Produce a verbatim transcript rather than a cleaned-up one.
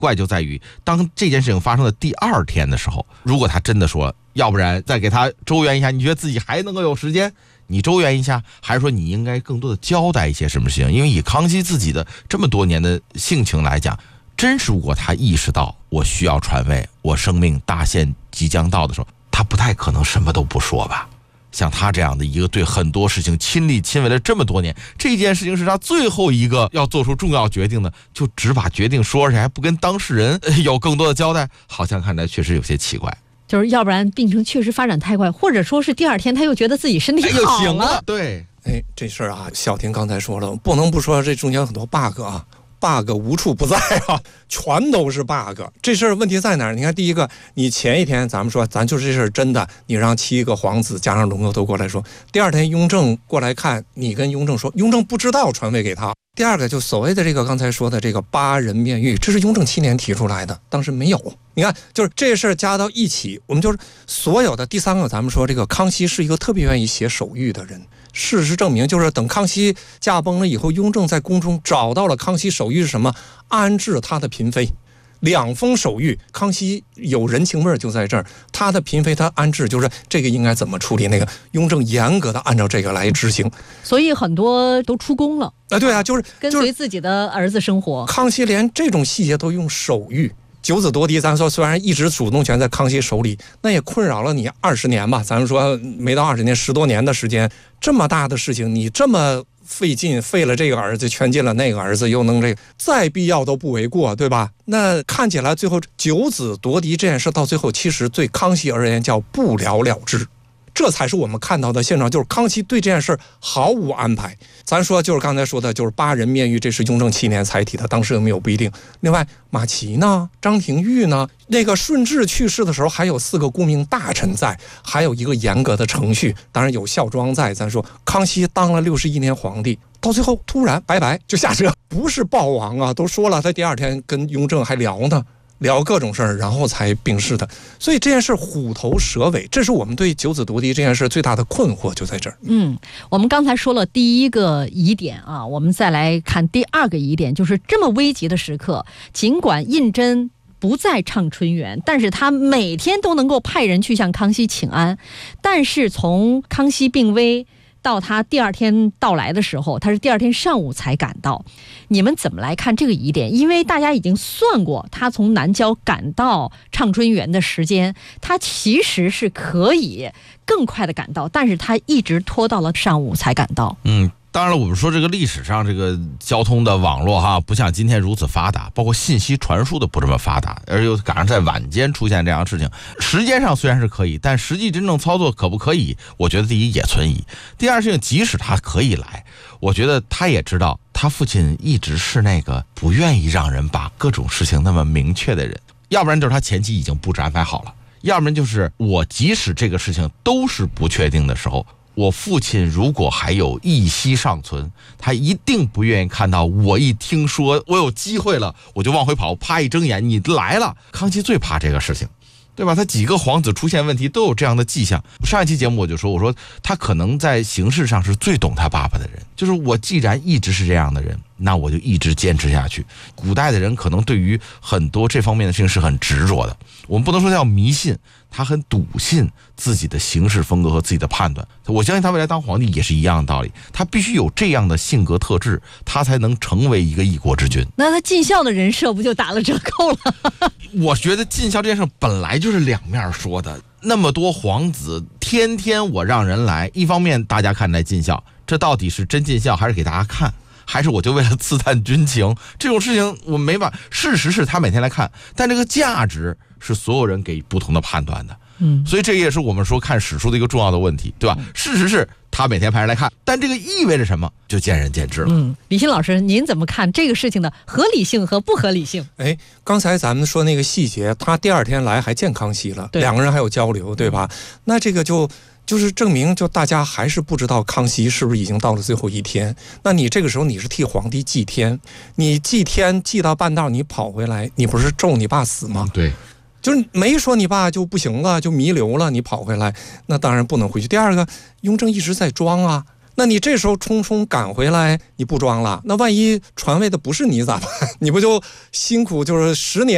怪就在于，当这件事情发生的第二天的时候，如果他真的说，要不然再给他周旋一下，你觉得自己还能够有时间？你周旋一下，还是说你应该更多的交代一些什么事情？因为以康熙自己的这么多年的性情来讲，真是如果他意识到我需要传位，我生命大限即将到的时候，他不太可能什么都不说吧。像他这样的一个对很多事情亲力亲为了这么多年，这件事情是他最后一个要做出重要决定的，就只把决定说，而且还不跟当事人有更多的交代，好像看来确实有些奇怪。 就是要不然病程确实发展太快，或者说是第二天他又觉得自己身体好了， 哎、行了。对， 哎，这事儿啊，小婷刚才说了，不能不说这中间有很多 bug 啊。bug 无处不在啊，全都是 bug。这事儿问题在哪儿？你看，第一个，你前一天咱们说，咱就是这事儿真的，你让七个皇子加上龙哥都过来说，第二天雍正过来看，你跟雍正说，雍正不知道传位给他。第二个，就所谓的这个刚才说的这个八人面谕，这是雍正七年提出来的，当时没有。你看，就是这事儿加到一起，我们就是所有的。第三个，咱们说这个康熙是一个特别愿意写手谕的人。事实证明，就是等康熙驾崩了以后，雍正在宫中找到了康熙手谕是什么？安置他的嫔妃，两封手谕。康熙有人情味就在这儿，他的嫔妃他安置，就是这个应该怎么处理，那个雍正严格的按照这个来执行。 所以很多都出宫了啊，对啊，就是跟随自己的儿子生活。 康熙连这种细节都用手谕。九子夺嫡，咱说虽然一直主动权在康熙手里，那也困扰了你二十年吧。咱们说没到二十年，十多年的时间，这么大的事情，你这么费劲，废了这个儿子，圈进了那个儿子，又能这个，再必要都不为过，对吧？那看起来最后九子夺嫡这件事到最后，其实对康熙而言叫不了了之。这才是我们看到的现状，就是康熙对这件事毫无安排。咱说就是刚才说的，就是八人面谕，这是雍正七年才提的，当时有没有不一定。另外，马齐呢，张廷玉呢，那个顺治去世的时候，还有四个顾命大臣在，还有一个严格的程序，当然有孝庄在。咱说康熙当了六十一年皇帝，到最后突然拜拜就下车，不是暴亡啊，都说了，他第二天跟雍正还聊呢。聊各种事儿，然后才病逝的，所以这件事虎头蛇尾，这是我们对九子夺嫡这件事最大的困惑，就在这儿。 嗯，我们刚才说了第一个疑点啊，我们再来看第二个疑点，就是这么危急的时刻，尽管胤禛不再唱春园，但是他每天都能够派人去向康熙请安，但是从康熙病危到他第二天到来的时候，他是第二天上午才赶到。你们怎么来看这个疑点？因为大家已经算过，他从南郊赶到畅春园的时间，他其实是可以更快的赶到，但是他一直拖到了上午才赶到。 嗯。当然了，我们说这个历史上这个交通的网络哈，不像今天如此发达，包括信息传输的不这么发达，而又赶上在晚间出现这样的事情，时间上虽然是可以，但实际真正操作可不可以？我觉得第一也存疑，第二事情，即使他可以来，我觉得他也知道他父亲一直是那个不愿意让人把各种事情那么明确的人，要不然就是他前期已经布置安排好了，要不然就是我即使这个事情都是不确定的时候，我父亲如果还有一息尚存，他一定不愿意看到我一听说我有机会了，我就往回跑，啪一睁眼你来了。康熙最怕这个事情，对吧？他几个皇子出现问题都有这样的迹象。上一期节目我就说，我说他可能在形式上是最懂他爸爸的人，就是我既然一直是这样的人，那我就一直坚持下去。古代的人可能对于很多这方面的事情是很执着的，我们不能说叫迷信，他很笃信自己的行事风格和自己的判断。我相信他未来当皇帝也是一样的道理，他必须有这样的性格特质，他才能成为一个一国之君。 那他尽孝的人设不就打了折扣了？ 我觉得尽孝这件事本来就是两面说的，那么多皇子天天我让人来，一方面大家看来尽孝，这到底是真尽孝还是给大家看，还是我就为了刺探军情？这种事情我没办法。事实是他每天来看，但这个价值是所有人给不同的判断的。嗯，所以这也是我们说看史书的一个重要的问题，对吧？事实是他每天派人来看，但这个意味着什么，就见仁见智了。 嗯，李欣老师，您怎么看这个事情的合理性和不合理性？ 哎，刚才咱们说那个细节，他第二天来还见康熙了，两个人还有交流，对吧？那这个就就是证明，就大家还是不知道康熙是不是已经到了最后一天。那你这个时候你是替皇帝祭天，你祭天祭到半道你跑回来，你不是咒你爸死吗？ 对。 就是没说你爸就不行了，就弥留了，你跑回来，那当然不能回去。第二个，雍正一直在装啊，那你这时候匆匆赶回来，你不装了，那万一传位的不是你咋办？你不就辛苦就是十年